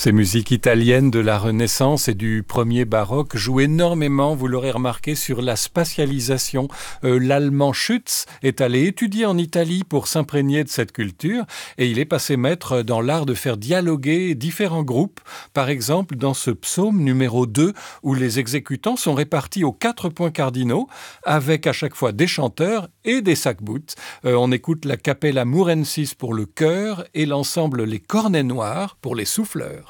Ces musiques italiennes de la Renaissance et du premier baroque jouent énormément, vous l'aurez remarqué, sur la spatialisation. L'allemand Schütz est allé étudier en Italie pour s'imprégner de cette culture et il est passé maître dans l'art de faire dialoguer différents groupes. Par exemple, dans ce psaume numéro 2, où les exécutants sont répartis aux 4 points cardinaux, avec à chaque fois des chanteurs et des sac-boutes. On écoute la Capella Murensis pour le chœur et l'ensemble Les Cornets Noirs pour les souffleurs.